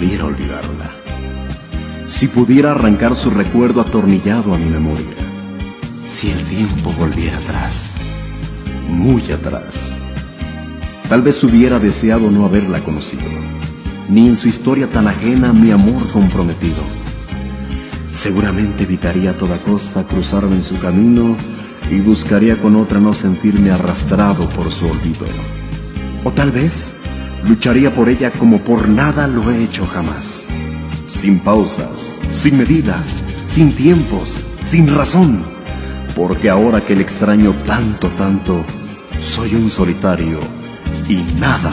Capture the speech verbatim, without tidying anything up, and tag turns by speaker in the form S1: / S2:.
S1: pudiera olvidarla, si pudiera arrancar su recuerdo atornillado a mi memoria, si el tiempo volviera atrás, muy atrás, tal vez hubiera deseado no haberla conocido, ni en su historia tan ajena mi amor comprometido. Seguramente evitaría a toda costa cruzarme en su camino y buscaría con otra no sentirme arrastrado por su olvido. O tal vez lucharía por ella como por nada lo he hecho jamás, sin pausas, sin medidas, sin tiempos, sin razón, porque ahora que le extraño tanto, tanto, soy un solitario y nada